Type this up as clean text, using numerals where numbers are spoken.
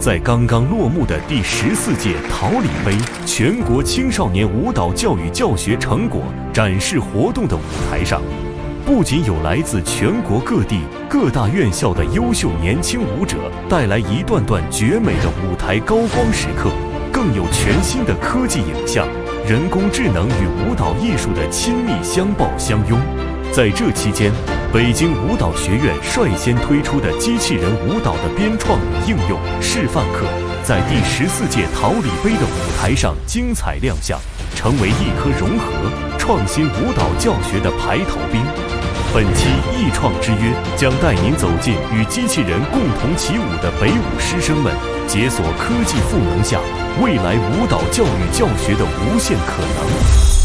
在刚刚落幕的第14届桃李杯全国青少年舞蹈教育教学成果展示活动的舞台上，不仅有来自全国各地各大院校的优秀年轻舞者带来一段段绝美的舞台高光时刻，更有全新的科技影像、人工智能与舞蹈艺术的亲密相抱相拥。在这期间，北京舞蹈学院率先推出的机器人舞蹈的编创与应用示范课，在第14届桃李杯的舞台上精彩亮相，成为一颗融合创新舞蹈教学的排头兵。本期艺创之约将带您走进与机器人共同起舞的北舞师生们，解锁科技赋能下未来舞蹈教育教学的无限可能。